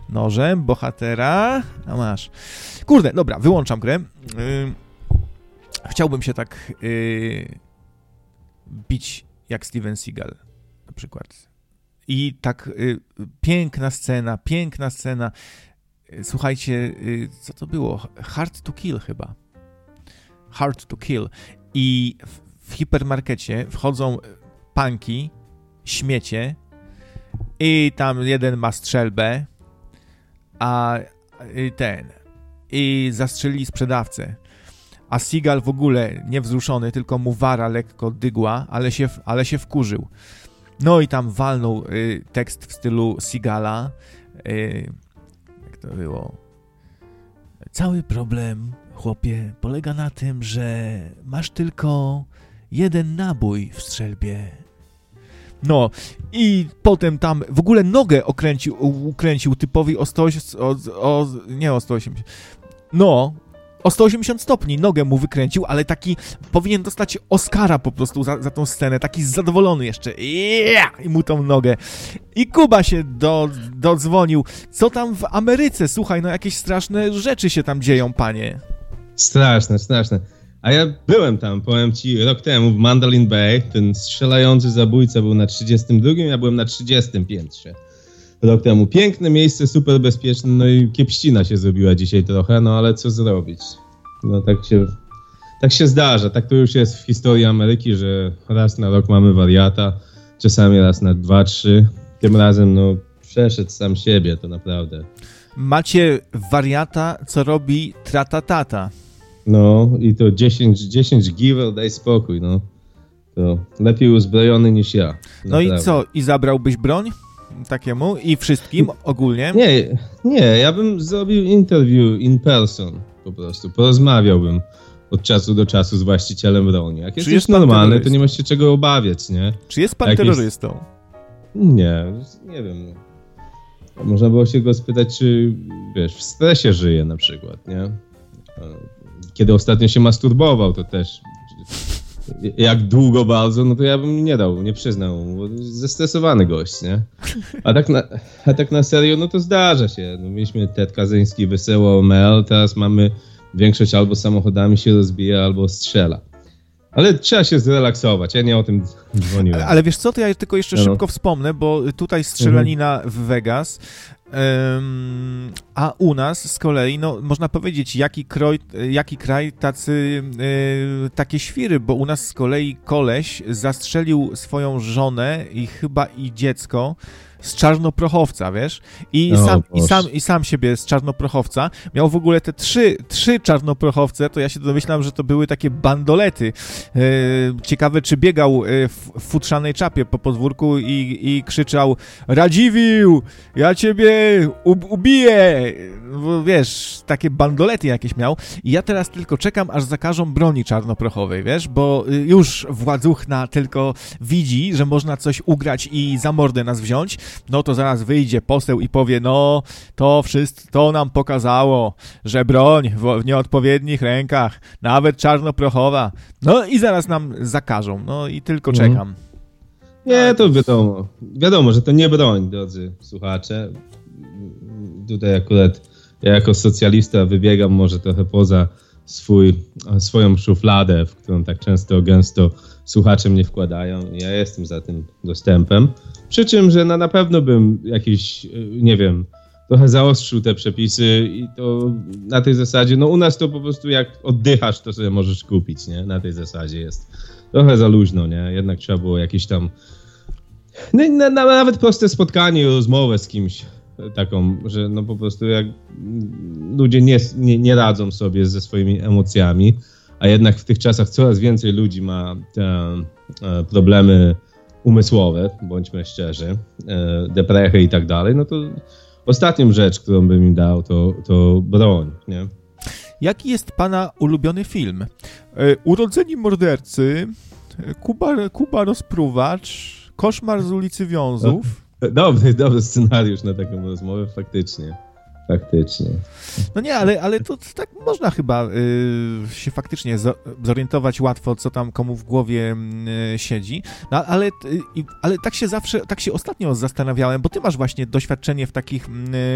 nożem bohatera. A masz. Kurde, dobra, wyłączam grę. Chciałbym się tak bić jak Steven Seagal na przykład. I tak piękna scena. Słuchajcie, co to było? Hard to Kill chyba. Hard to Kill. I w hipermarkecie wchodzą punki, śmiecie i tam jeden ma strzelbę, i zastrzelili sprzedawcę. A Seagal w ogóle niewzruszony, tylko mu wara lekko dygła, ale się wkurzył. No i tam walnął tekst w stylu Seagala. Jak to było? Cały problem, chłopie, polega na tym, że masz tylko jeden nabój w strzelbie. No i potem tam w ogóle nogę ukręcił typowi o 180. No, o 180 stopni nogę mu wykręcił, ale taki powinien dostać Oscara po prostu za tą scenę, taki zadowolony jeszcze. I mu tą nogę. I Kuba się dodzwonił. Co tam w Ameryce? Słuchaj, no jakieś straszne rzeczy się tam dzieją, panie. Straszne. A ja byłem tam, powiem ci, rok temu w Mandalay Bay. Ten strzelający zabójca był na 32, ja byłem na 30 piętrze. Rok temu. Piękne miejsce, super bezpieczne, no i kiepścina się zrobiła dzisiaj trochę, no ale co zrobić? No tak się zdarza, tak to już jest w historii Ameryki, że raz na rok mamy wariata, czasami raz na 2-3. Tym razem, no, przeszedł sam siebie, to naprawdę. Macie wariata, co robi tratatata. No i to 10 giver, daj spokój, no. To lepiej uzbrojony niż ja. No naprawdę. I co? I zabrałbyś broń? Takiemu? I wszystkim ogólnie? Nie, ja bym zrobił interview in person po prostu. Porozmawiałbym od czasu do czasu z właścicielem broni. Jak jesteś normalny, to nie masz się czego obawiać, nie? Czy jest pan terrorystą? Nie wiem. Można było się go spytać, czy wiesz, w stresie żyje na przykład, nie? Kiedy ostatnio się masturbował, to też jak długo bardzo, no to ja bym nie przyznał, bo zestresowany gość, nie? A tak na serio, no to zdarza się. No, mieliśmy Ted Kazyński, Wesoło Mel, teraz mamy większość albo samochodami się rozbija, albo strzela. Ale trzeba się zrelaksować, ja nie o tym dzwoniłem. Ale wiesz co, to ja tylko jeszcze szybko wspomnę, bo tutaj strzelanina w Vegas, a u nas z kolei, no można powiedzieć, jaki kraj takie świry, bo u nas z kolei koleś zastrzelił swoją żonę i chyba i dziecko z czarnoprochowca, wiesz? I sam siebie z czarnoprochowca. Miał w ogóle te trzy czarnoprochowce, to ja się domyślam, że to były takie bandolety. Ciekawe, czy biegał w futrzanej czapie po podwórku i krzyczał: Radziwiłł, ja ciebie ubiję! Wiesz, takie bandolety jakieś miał. I ja teraz tylko czekam, aż zakażą broni czarnoprochowej, wiesz? Bo już władzuchna tylko widzi, że można coś ugrać i za mordę nas wziąć, no to zaraz wyjdzie poseł i powie: no, to nam pokazało, że broń w nieodpowiednich rękach, nawet czarnoprochowa, no i zaraz nam zakażą, no i tylko czekam. Nie, to wiadomo, że to nie broń, drodzy słuchacze. Tutaj akurat ja jako socjalista wybiegam może trochę poza swoją szufladę, w którą tak często, gęsto słuchacze mnie wkładają. Ja jestem za tym dostępem. Przy czym, że na pewno bym jakiś, nie wiem, trochę zaostrzył te przepisy i to na tej zasadzie, no u nas to po prostu jak oddychasz, to sobie możesz kupić, nie? Na tej zasadzie jest trochę za luźno, nie? Jednak trzeba było jakieś tam, no, nawet proste spotkanie, rozmowę z kimś taką, że no po prostu jak ludzie nie radzą sobie ze swoimi emocjami, a jednak w tych czasach coraz więcej ludzi ma te problemy umysłowe, bądźmy szczerzy, depresje i tak dalej, no to ostatnią rzecz, którą bym im dał, to broń, nie? Jaki jest pana ulubiony film? Urodzeni mordercy, Kuba Rozpruwacz, Koszmar z ulicy Wiązów. Dobry scenariusz na taką rozmowę, faktycznie. No nie, ale to tak można chyba się faktycznie zorientować łatwo, co tam komu w głowie siedzi. No, ale tak się ostatnio zastanawiałem, bo ty masz właśnie doświadczenie w takich